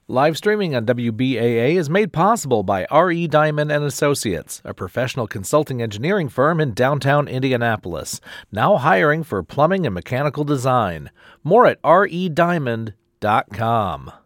Live streaming on WBAA is made possible by R.E. Diamond & Associates, a professional consulting engineering firm in downtown Indianapolis, now hiring for plumbing and mechanical design. More at rediamond.com.